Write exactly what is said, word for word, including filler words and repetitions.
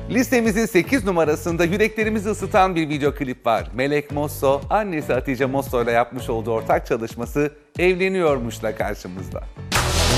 Listemizin sekiz numarasında yüreklerimizi ısıtan bir video klip var. Melek Mosso, annesi Hatice Mosso ile yapmış olduğu ortak çalışması Evleniyormuş'la karşımızda.